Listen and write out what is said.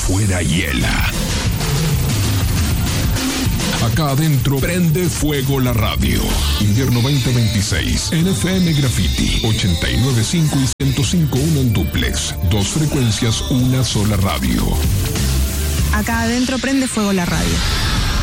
afuera hiela. Acá adentro prende fuego la radio. Invierno 2026 en FM Graffiti 89.5 y 105.1 en duplex. 2 frecuencias, una sola radio. Acá adentro prende fuego la radio.